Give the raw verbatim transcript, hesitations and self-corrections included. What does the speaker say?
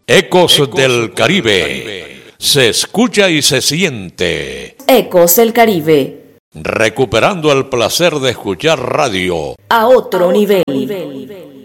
Ecos del Caribe. Se escucha y se siente. Ecos del Caribe. Recuperando el placer de escuchar radio a otro nivel.